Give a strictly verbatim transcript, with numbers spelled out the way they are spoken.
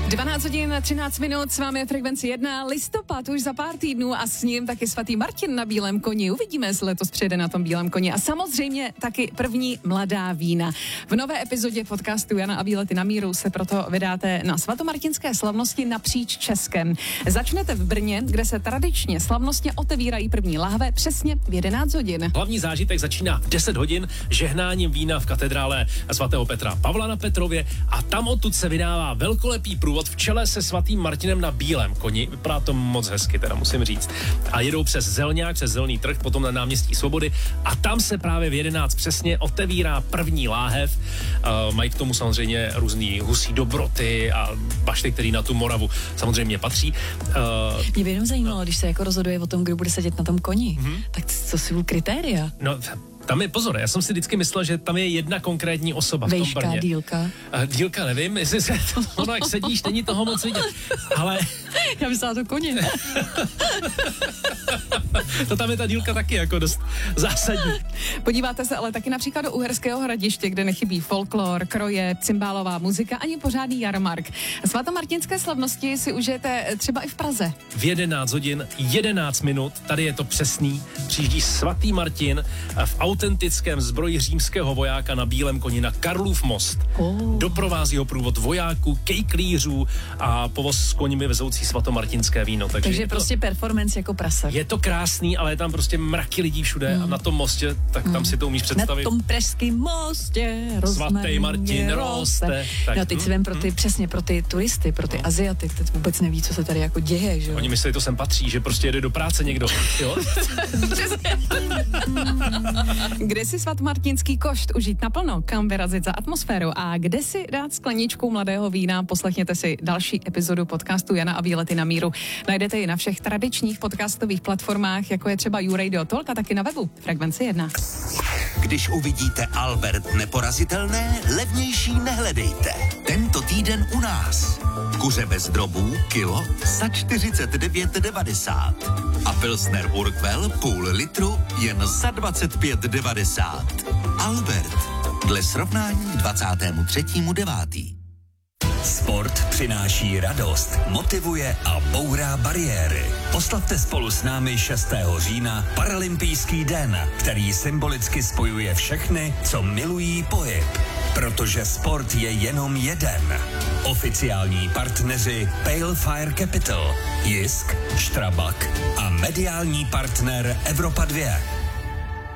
dvanáct hodin třináct minut, s vámi je Frekvence jedna, listopad už za pár týdnů a s ním taky svatý Martin na bílém koni. Uvidíme, jestli letos přijede na tom bílém koni. A samozřejmě taky první mladá vína. V nové epizodě podcastu Jana a Výlety na míru se proto vydáte na svatomartinské slavnosti napříč Českem. Začnete v Brně, kde se tradičně slavnostně otevírají první lahve přesně v jedenáct hodin. Hlavní zážitek začíná v deset hodin žehnáním vína v katedrále svatého Petra Pavla na Petrově a tam odtud se vydává velkolepý průvod v čele se svatým Martinem na bílém koni. Vypadá to moc hezky, teda musím říct. A jedou přes Zelňák, přes Zelný trh, potom na náměstí Svobody a tam se právě v jedenáct přesně otevírá první láhev. Uh, mají k tomu samozřejmě různý husí dobroty a bašty, který na tu Moravu samozřejmě patří. Uh, Mě by jenom zajímalo, no. Když se jako rozhoduje o tom, kdo bude sedět na tom koni, mm-hmm. tak co jsou kritéria? No, tam je pozor, já jsem si vždycky myslel, že tam je jedna konkrétní osoba v tom Vejška, Brně. dílka? Uh, dílka, nevím, jestli se to, ono jak sedíš, není toho moc vidět, ale... Já myslela to koně. To tam je ta dílka taky jako dost zásadní. Podíváte se ale taky například do Uherského Hradiště, kde nechybí folklor, kroje, cymbálová muzika ani pořádný jarmark. Svatomartinské slavnosti si užijete třeba i v Praze. V jedenáct hodin, jedenáct minut, tady je to přesný, přijíždí svatý Martin v autentickém zbroji římského vojáka na bílém koni na Karlův most. Oh. Doprovází ho průvod vojáků, kejklířů a povoz s koněmi vezoucí svatomartinské víno. Takže, Takže je to, prostě performance jako prase. Je to krásný, ale je tam prostě mraky lidí všude mm. a na tom mostě, tak tam mm. si to umíš představit. Na tom pražském mostě svatý Martin roste. Tak, no teď si vem pro ty, mm. přesně pro ty turisty, pro ty no. Aziaty, teď vůbec neví, co se tady jako děje, že jo? Oni myslí, že to sem patří, že prostě jede do práce někdo, jo? Kde si svatomartinský košt užít naplno, kam vyrazit za atmosféru a kde si dát skleničku mladého vína, poslechněte si další epizodu podcastu Jana a Výlety na míru. Najdete ji na všech tradičních podcastových platformách, jako je třeba YouRadio Talk a taky na webu Frekvence jedna. Když uvidíte Albert neporazitelné, levnější nehledejte. Tento týden u nás. Kuře bez drobů, kilo za čtyřicet devět devadesát. A Pilsner Urquell půl litru jen za dvacet pět devadesát. Albert, dle srovnání dvacátého třetího devátého Sport přináší radost, motivuje a bourá bariéry. Oslavte spolu s námi šestého října Paralympijský den, který symbolicky spojuje všechny, co milují pohyb. Protože sport je jenom jeden. Oficiální partneři Pale Fire Capital, Jisk, Strabag a mediální partner Evropa dva.